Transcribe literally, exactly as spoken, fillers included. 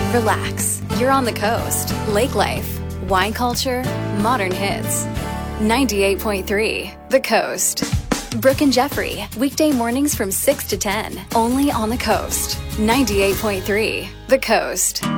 Relax. You're on the coast. Lake life, wine culture, modern hits. ninety-eight point three, The Coast. Brooke and Jeffrey, weekday mornings from six to ten, only on the coast. ninety-eight point three, The Coast.